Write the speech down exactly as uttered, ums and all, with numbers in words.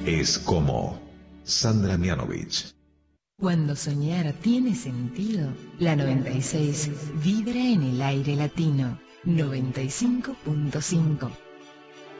es como Sandra Mianovich. Cuando soñar tiene sentido, la noventa y seis vibra en el aire latino. noventa y cinco punto cinco.